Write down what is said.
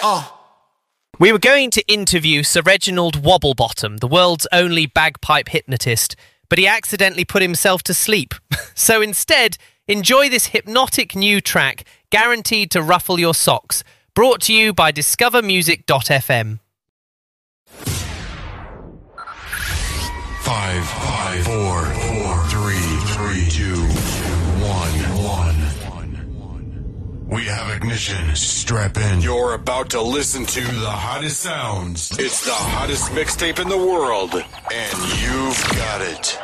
We were going to interview Sir Reginald Wobblebottom, the world's only bagpipe hypnotist, but he accidentally put himself to sleep. So instead, enjoy this hypnotic new track, guaranteed to ruffle your socks, brought to you by discovermusic.fm. 5, 4, 3, 2, 1. We have ignition. Strap in. You're about to listen to the hottest sounds. It's the hottest mixtape in the world, and you've got it.